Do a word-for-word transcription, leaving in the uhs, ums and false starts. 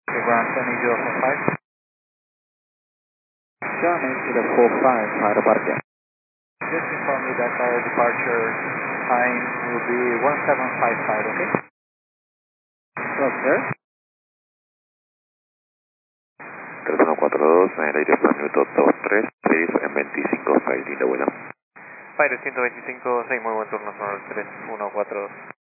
Ground Tony zero four five. Johnny zero four five, para departure. Just inform you that our departure time will be one seven five five, okay? Hello, sir. tres uno cuatro dos, en el aire para minuto dos tres seis en veinticinco seis, linda vuela. Fire ciento veinticinco, seis, muy buen turno, son el tres uno cuatro dos.